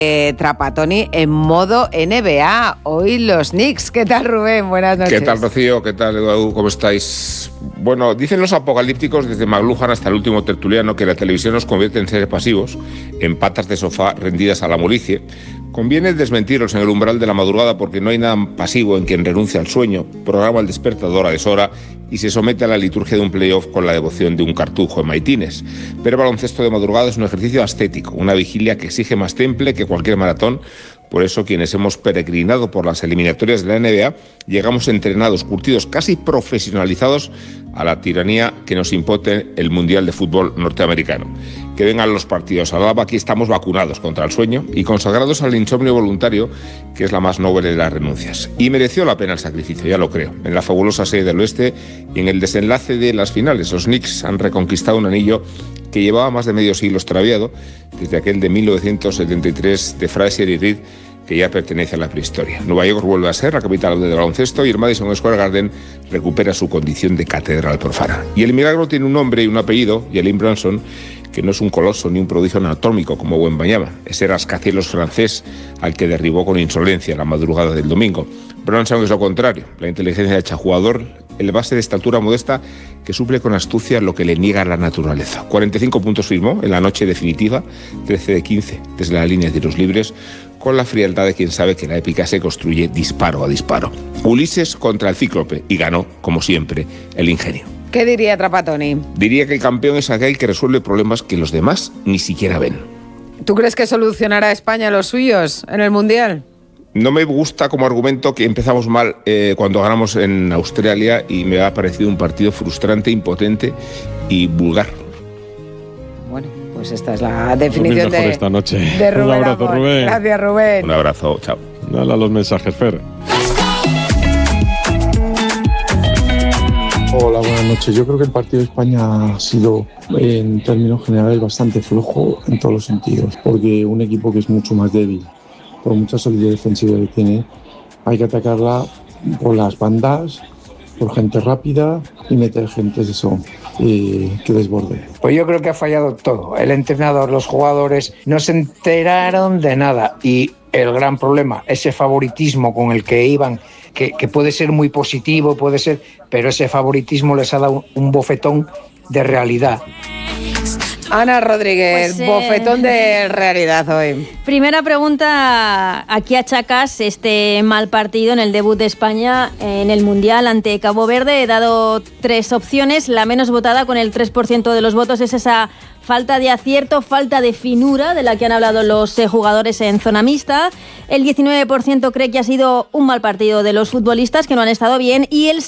Trapattoni en modo NBA. Hoy los Knicks. ¿Qué tal, Rubén? Buenas noches. ¿Qué tal, Rocío? ¿Qué tal, Edu? ¿Cómo estáis? Bueno, dicen los apocalípticos, desde McLuhan hasta el último tertuliano, que la televisión nos convierte en seres pasivos, en patas de sofá rendidas a la molicie. Conviene desmentirlos en el umbral de la madrugada, porque no hay nada pasivo en quien renuncia al sueño, programa el despertador a deshora y se somete a la liturgia de un playoff con la devoción de un cartujo en maitines. Pero el baloncesto de madrugada es un ejercicio ascético, una vigilia que exige más temple que cualquier maratón. Por eso, quienes hemos peregrinado por las eliminatorias de la NBA, llegamos entrenados, curtidos, casi profesionalizados a la tiranía que nos impone el Mundial de Fútbol norteamericano. Que vengan los partidos al lava, aquí estamos vacunados contra el sueño y consagrados al insomnio voluntario, que es la más noble de las renuncias. Y mereció la pena el sacrificio, ya lo creo. En la fabulosa serie del oeste y en el desenlace de las finales, los Knicks han reconquistado un anillo que llevaba más de medio siglo extraviado, desde aquel de 1973 de Frazier y Reed, que ya pertenece a la prehistoria. Nueva York vuelve a ser la capital del baloncesto y el Madison Square Garden recupera su condición de catedral profana. Y el milagro tiene un nombre y un apellido, Jalen Brunson, que no es un coloso ni un prodigio anatómico como Wembanyama, ese rascacielos francés al que derribó con insolencia la madrugada del domingo. Brunson es lo contrario, la inteligencia hecha jugador, el base de estatura modesta que suple con astucia lo que le niega la naturaleza. 45 puntos firmó en la noche definitiva, 13 de 15 desde la línea de tiros libres, con la frialdad de quien sabe que la épica se construye disparo a disparo. Ulises contra el cíclope y ganó, como siempre, el ingenio. ¿Qué diría Trapattoni? Diría que el campeón es aquel que resuelve problemas que los demás ni siquiera ven. ¿Tú crees que solucionará España los suyos en el Mundial? No me gusta como argumento que empezamos mal cuando ganamos en Australia y me ha parecido un partido frustrante, impotente y vulgar. Bueno, pues esta es la definición de esta noche. De Rubén. Un abrazo, Amor. Rubén. Gracias, Rubén. Un abrazo, chao. Dale a los mensajes, Fer. Hola, buenas noches. Yo creo que el partido de España ha sido, en términos generales, bastante flojo en todos los sentidos, porque un equipo que es mucho más débil, por mucha solidez defensiva que tiene, hay que atacarla por las bandas, por gente rápida y meter gente de eso que desborde. Pues yo creo que ha fallado todo. El entrenador, los jugadores no se enteraron de nada y el gran problema, ese favoritismo con el que iban, que puede ser muy positivo, puede ser, pero ese favoritismo les ha dado un bofetón de realidad. Ana Rodríguez, Pues, bofetón de realidad hoy. Primera pregunta, ¿a qué achacas este mal partido en el debut de España en el Mundial ante Cabo Verde? He dado 3 opciones, la menos votada con el 3% de los votos es esa falta de acierto, falta de finura de la que han hablado los jugadores en zona mixta. El 19% cree que ha sido un mal partido de los futbolistas, que no han estado bien, y el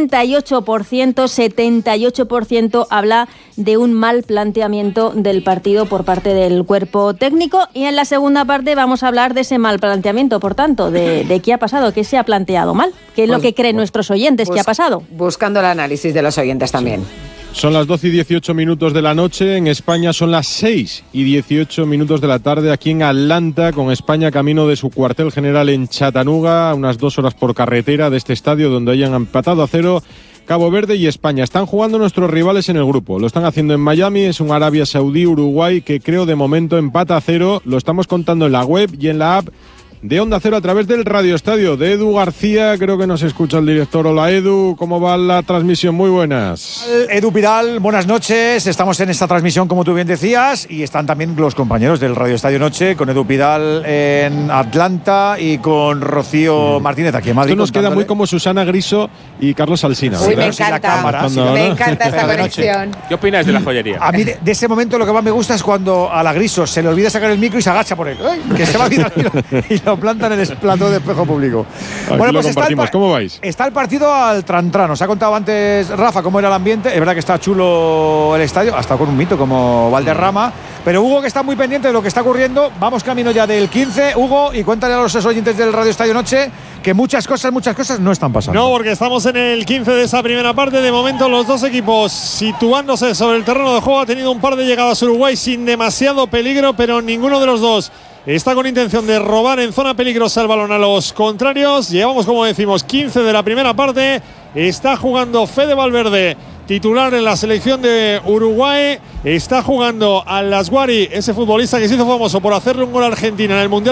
78% habla de un mal planteamiento del partido por parte del cuerpo técnico. Y en la segunda parte vamos a hablar de ese mal planteamiento, por tanto, de qué ha pasado, qué se ha planteado mal, qué es lo que creen nuestros oyentes que ha pasado. Buscando el análisis de los oyentes también. Son las 12 y 18 minutos de la noche, en España son las 6 y 18 minutos de la tarde aquí en Atlanta, con España camino de su cuartel general en Chattanooga, a unas 2 horas por carretera de este estadio donde hayan empatado a 0 Cabo Verde y España. Están jugando nuestros rivales en el grupo, lo están haciendo en Miami, es un Arabia Saudí, Uruguay, que creo de momento empata a 0, lo estamos contando en la web y en la app de Onda Cero a través del Radio Estadio de Edu García. Creo que nos escucha el director. Hola, Edu, ¿cómo va la transmisión? Muy buenas. Edu Pidal, buenas noches. Estamos en esta transmisión, como tú bien decías, y están también los compañeros del Radio Estadio Noche, con Edu Pidal en Atlanta y con Rocío Martínez aquí en Madrid. Esto nos queda muy como Susana Griso y Carlos Alsina. Uy, me encanta, me encanta esta conexión. ¿Qué opinas de la joyería? A mí de ese momento lo que más me gusta es cuando a la Griso se le olvida sacar el micro y se agacha por él. Que se va a mirar y lo planta en el plató de espejo público. Aquí bueno, pues ¿cómo vais? Está el partido al trantrán. Nos ha contado antes Rafa cómo era el ambiente. Es verdad que está chulo el estadio, hasta con un mito como Valderrama. Pero Hugo, que está muy pendiente de lo que está ocurriendo. Vamos camino ya del 15. Hugo, y cuéntale a los oyentes del Radio Estadio Noche que muchas cosas no están pasando. No, porque estamos en el 15 de esa primera parte. De momento los dos equipos situándose sobre el terreno de juego. Ha tenido un par de llegadas Uruguay sin demasiado peligro, pero ninguno de los dos está con intención de robar en zona peligrosa el balón a los contrarios. Llevamos, como decimos, 15 de la primera parte. Está jugando Fede Valverde, titular en la selección de Uruguay. Está jugando Al Asguari, ese futbolista que se hizo famoso por hacerle un gol a Argentina en el Mundial